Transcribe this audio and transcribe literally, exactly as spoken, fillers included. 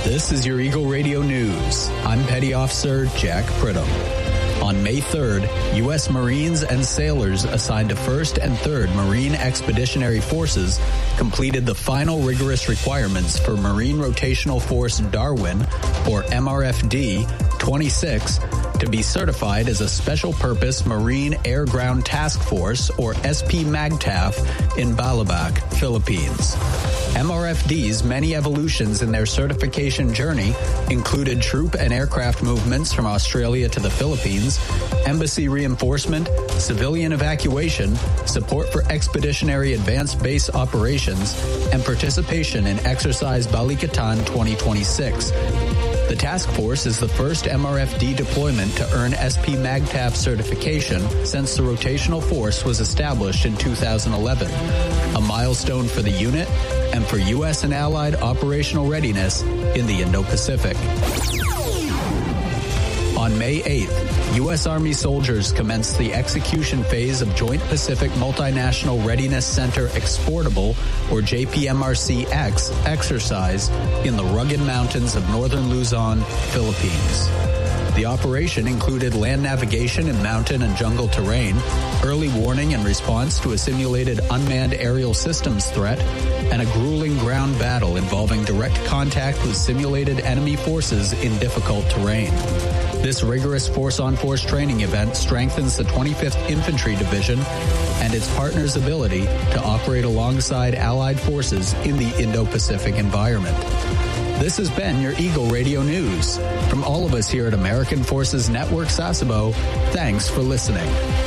This is your Eagle Radio News. I'm Petty Officer Jack Pridham. On May third, U S Marines and sailors assigned to first and third Marine Expeditionary Forces completed the final rigorous requirements for Marine Rotational Force Darwin, or M R F D, twenty-six, to be certified as a Special Purpose Marine Air Ground Task Force, or S P MAGTAF, in Balabac, Philippines. M R F D's many evolutions in their certification journey included troop and aircraft movements from Australia to the Philippines, embassy reinforcement, civilian evacuation, support for expeditionary advanced base operations, and participation in Exercise Balikatan twenty twenty-six. The task force is the first M R F D deployment to earn S P MAGTAF certification since the rotational force was established in two thousand eleven, a milestone for the unit and for U S and Allied operational readiness in the Indo-Pacific. On May eighth, U S Army soldiers commenced the execution phase of Joint Pacific Multinational Readiness Center Exportable, or J P M R C X, exercise in the rugged mountains of northern Luzon, Philippines. The operation included land navigation in mountain and jungle terrain, early warning and response to a simulated unmanned aerial systems threat, and a grueling ground battle involving direct contact with simulated enemy forces in difficult terrain. This rigorous force-on-force training event strengthens the twenty-fifth Infantry Division and its partners' ability to operate alongside Allied forces in the Indo-Pacific environment. This has been your Eagle Radio News. From all of us here at American Forces Network Sasebo, thanks for listening.